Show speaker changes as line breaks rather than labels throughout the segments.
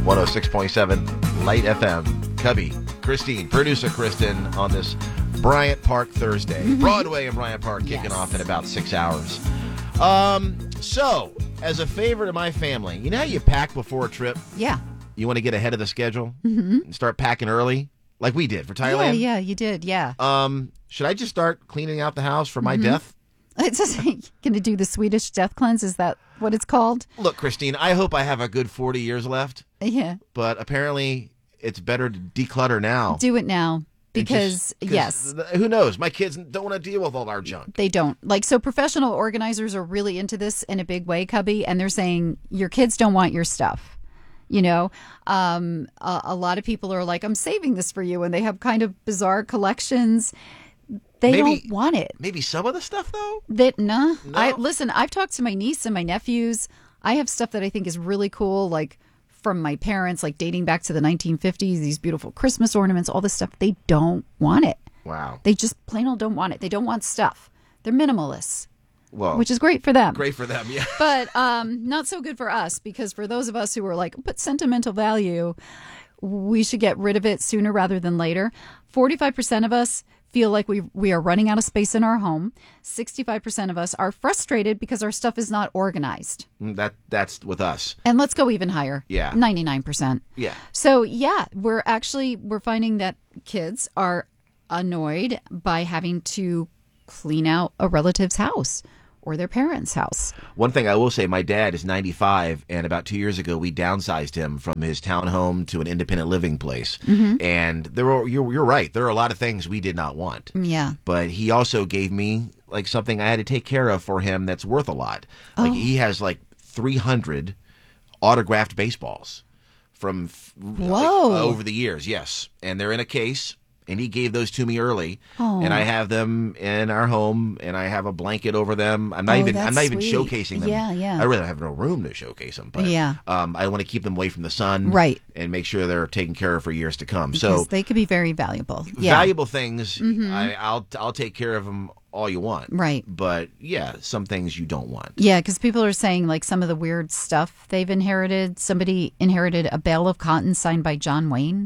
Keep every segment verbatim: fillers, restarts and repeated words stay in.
one oh six point seven Light F M. Cubby, Christine, producer Kristen on this Bryant Park Thursday. Mm-hmm. Broadway and Bryant Park kicking yes. off in about six hours. Um, so, as a favor to my family, you know how you pack before a trip?
Yeah.
You want to get ahead of the schedule
mm-hmm.
and start packing early, like we did for Thailand?
Yeah, yeah, you did, yeah.
Um, should I just start cleaning out the house for my mm-hmm. death?
It's just going to do the Swedish death cleanse. Is that what it's called?
Look, Christine, I hope I have a good forty years left.
Yeah.
But apparently it's better to declutter now.
Do it now. Because, just, yes.
Who knows? My kids don't want to deal with all our junk.
They don't. Like, so professional organizers are really into this in a big way, Cubby, and they're saying your kids don't want your stuff. You know, um, a, a lot of people are like, I'm saving this for you, and they have kind of bizarre collections. They maybe, don't want it.
Maybe some of the stuff, though?
That, nah.
No.
I, listen, I've talked to my niece and my nephews. I have stuff that I think is really cool, like from my parents, like dating back to the nineteen fifties, these beautiful Christmas ornaments, all this stuff. They don't want it.
Wow.
They just plain old don't want it. They don't want stuff. They're minimalists.
Well,
which is great for them.
Great for them, yeah.
But um, not so good for us, because for those of us who are like, but sentimental value, we should get rid of it sooner rather than later. forty-five percent of us feel like we we are running out of space in our home. sixty-five percent of us are frustrated because our stuff is not organized.
That That's with us.
And let's go even higher.
Yeah.
ninety-nine percent.
Yeah.
So, yeah, we're actually, we're finding that kids are annoyed by having to clean out a relative's house or their parents' house.
One thing I will say, my dad is ninety-five, and about two years ago, we downsized him from his townhome to an independent living place. Mm-hmm. And there were, you're, you're right, there are a lot of things we did not want.
Yeah.
But he also gave me like something I had to take care of for him that's worth a lot. Like
oh.
he has like three hundred autographed baseballs from
Whoa.
Like, uh, over the years, yes. And they're in a case. And he gave those to me early,
oh.
and I have them in our home, and I have a blanket over them. I'm not
oh,
even I'm not even
sweet.
showcasing them.
Yeah, yeah.
I really have no room to showcase them, but
yeah.
um, I want to keep them away from the sun,
right,
and make sure they're taken care of for years to come.
Because
so
they could be very valuable. Yeah.
Valuable things.
Mm-hmm.
I, I'll I'll take care of them all you want,
right?
But yeah, some things you don't want.
Yeah, because people are saying like some of the weird stuff they've inherited. Somebody inherited a bale of cotton signed by John Wayne.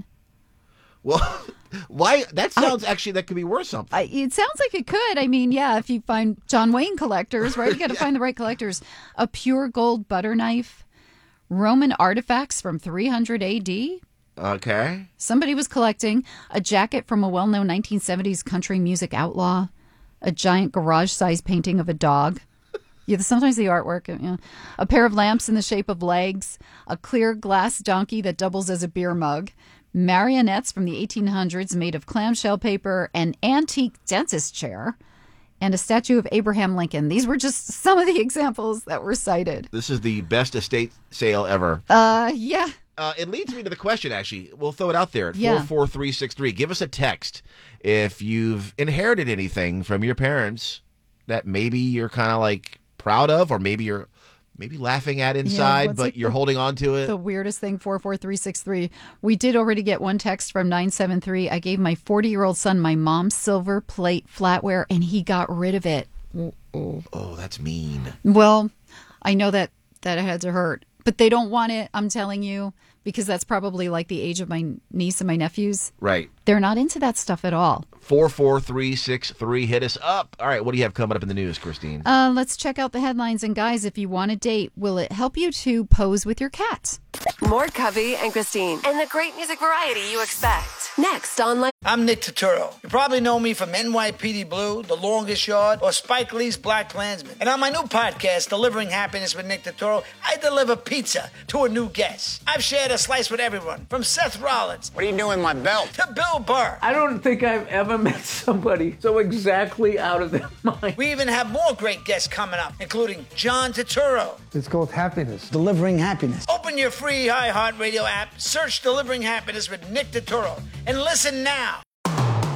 Well. Why? That sounds I, actually, that could be worth something.
I, it sounds like it could. I mean, yeah, if you find John Wayne collectors, right? You got to yeah. find the right collectors. A pure gold butter knife, Roman artifacts from three hundred A D.
Okay.
Somebody was collecting a jacket from a well-known nineteen seventies country music outlaw, a giant garage-sized painting of a dog. Yeah, sometimes the artwork, you know, a pair of lamps in the shape of legs, a clear glass donkey that doubles as a beer mug, marionettes from the eighteen hundreds made of clamshell paper, an antique dentist chair, and a statue of Abraham Lincoln. These were just some of the examples that were cited.
This is the best estate sale ever.
Uh, yeah.
Uh, it leads me to the question, actually. We'll throw it out there at
yeah.
four four three six three. Give us a text if you've inherited anything from your parents that maybe you're kind of like proud of, or maybe you're maybe laughing at inside, yeah, but like you're the, holding on to it.
The weirdest thing, four four three six three. We did already get one text from nine seven three. I gave my forty-year-old son my mom's silver plate flatware, and he got rid of it.
Oh, oh that's mean.
Well, I know that that had to hurt, but they don't want it, I'm telling you, because that's probably like the age of my niece and my nephews.
Right.
They're not into that stuff at all.
four four three six three. Hit us up. All right, what do you have coming up in the news, Christine?
Uh, let's check out the headlines. And guys, if you want a date, will it help you to pose with your cat?
More Covey and Christine and the great music variety you expect. Next on Light.
I'm Nick Turturro. You probably know me from N Y P D Blue, The Longest Yard, or Spike Lee's Black Klansman. And on my new podcast, Delivering Happiness with Nick Turturro, I deliver pizza to a new guest. I've shared a slice with everyone, from Seth Rollins.
What are you doing, my belt?
To Bill Burr.
I don't think I've ever met somebody so exactly out of their mind.
We even have more great guests coming up, including John Turturro.
It's called Happiness.
Delivering Happiness.
Open your free iHeartRadio app, search Delivering Happiness with Nick Turturro, and listen now.